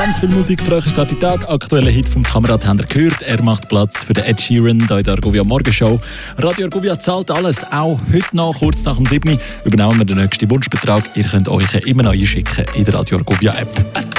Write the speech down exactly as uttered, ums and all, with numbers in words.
Ganz viel Musik für euch ist die Tag. Aktueller Hit vom Kamerad habt ihr gehört. Er macht Platz für den Ed Sheeran hier in der Argovia Morgenshow. Radio Argovia zahlt alles, auch heute noch, kurz nach dem sieben. Übernehmen wir den nächsten Wunschbetrag. Ihr könnt euch immer noch einschicken in der Radio Argovia App.